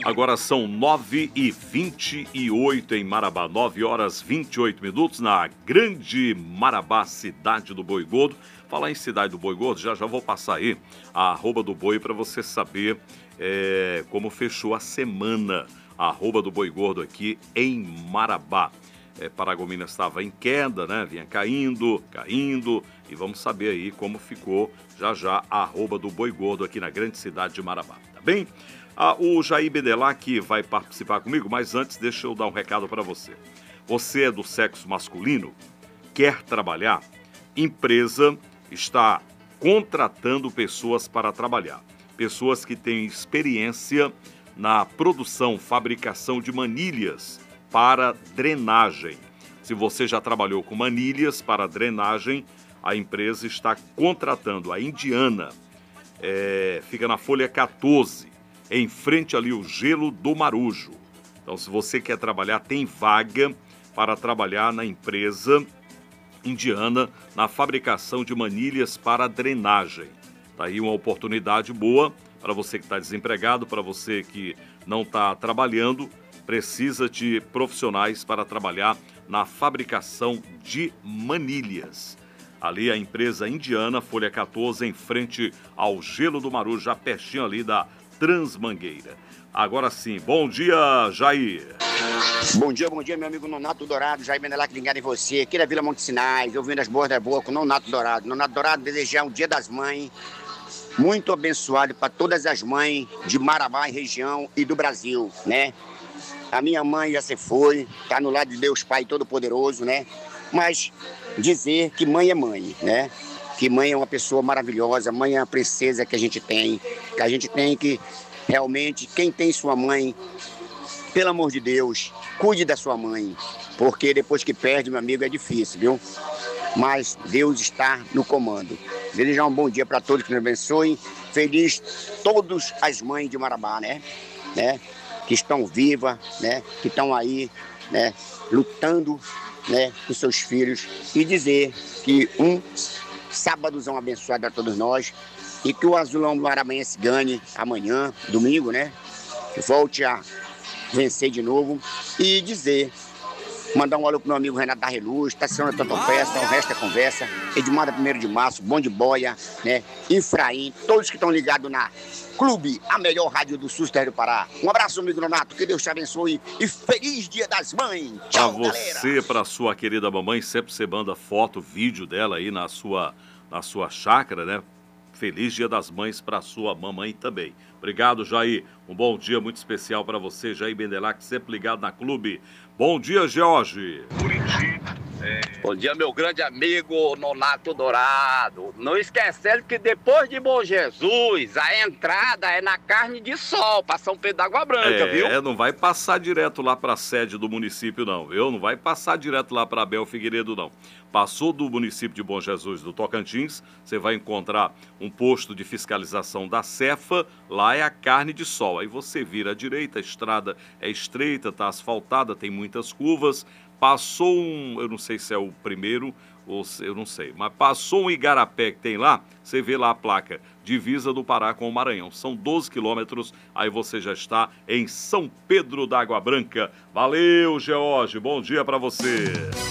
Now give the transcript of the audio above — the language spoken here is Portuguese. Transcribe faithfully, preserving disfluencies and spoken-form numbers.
Agora são nove e vinte e oito em Marabá, nove horas e vinte e oito minutos na grande Marabá, cidade do Boi Gordo. Falar em cidade do Boi Gordo, já já vou passar aí a arroba do boi para você saber é, como fechou a semana. A arroba do Boi Gordo aqui em Marabá. É, Paragominas estava em queda, né? Vinha caindo, caindo. E vamos saber aí como ficou já já a arroba do Boi Gordo aqui na grande cidade de Marabá, tá bem? Ah, o Jair Bedelac vai participar comigo, mas antes deixa eu dar um recado para você. Você é do sexo masculino? Quer trabalhar? Empresa está contratando pessoas para trabalhar. Pessoas que têm experiência na produção, fabricação de manilhas para drenagem. Se você já trabalhou com manilhas para drenagem, a empresa está contratando a Indiana. É, fica na folha quatorze, em frente ali o Gelo do Marujo. Então, se você quer trabalhar, tem vaga para trabalhar na empresa Indiana, na fabricação de manilhas para drenagem. Está aí uma oportunidade boa para você que está desempregado, para você que não está trabalhando, precisa de profissionais para trabalhar na fabricação de manilhas. Ali a empresa Indiana, folha quatorze, em frente ao Gelo do Marujo, já pertinho ali da Transmangueira. Agora sim, bom dia, Jair. Bom dia, bom dia, meu amigo Nonato Dourado, Jair Bedelac ligado em você, aqui da Vila Monte Sinais, ouvindo as boas da boa com Nonato Dourado. Nonato Dourado, desejar um dia das mães muito abençoado para todas as mães de Marabá e região e do Brasil, né? A minha mãe já se foi, tá no lado de Deus Pai Todo-Poderoso, né? Mas dizer que mãe é mãe, né? Que mãe é uma pessoa maravilhosa, mãe é uma princesa que a gente tem, que a gente tem que realmente, quem tem sua mãe, pelo amor de Deus, cuide da sua mãe, porque depois que perde, meu amigo, é difícil, viu? Mas Deus está no comando. Desejar um bom dia para todos, que nos abençoem. Feliz todas as mães de Marabá, né? né? Que estão vivas, né? Que estão aí, né? Lutando, né? Com seus filhos. E dizer que um sábadozão abençoado a todos nós. E que o Azulão do Maranhense ganhe amanhã, domingo, né? Volte a vencer de novo. E dizer... Mandar um alô pro meu amigo Renato da Reluz, Tassiana Tantofesta, o resto é conversa. Edmar da primeiro de março, Bom de Boia, né? Infraim, todos que estão ligados na Clube, a melhor rádio do sul do Pará. Um abraço, amigo Nonato, que Deus te abençoe e feliz Dia das Mães. Tchau, pra você, para sua querida mamãe, sempre você manda foto, vídeo dela aí na sua, na sua chácara, né? Feliz Dia das Mães para sua mamãe também. Obrigado, Jair. Um bom dia muito especial para você, Jair Bedelac, sempre ligado na Clube. Bom dia, Jorge. Bom dia, meu grande amigo Nonato Dourado. Não esquecendo que depois de Bom Jesus, a entrada é na carne de sol, para São Pedro da Água Branca, é, viu? É, não vai passar direto lá para a sede do município, não, viu? Não vai passar direto lá para Abel Figueiredo, não. Passou do município de Bom Jesus do Tocantins, você vai encontrar um posto de fiscalização da Cefa, lá é a carne de sol. Aí você vira à direita, a estrada é estreita, está asfaltada, tem muitas curvas. Passou um, eu não sei se é o primeiro, ou se, eu não sei, mas passou um igarapé que tem lá, você vê lá a placa, divisa do Pará com o Maranhão. São doze quilômetros, aí você já está em São Pedro da Água Branca. Valeu, George, bom dia para você.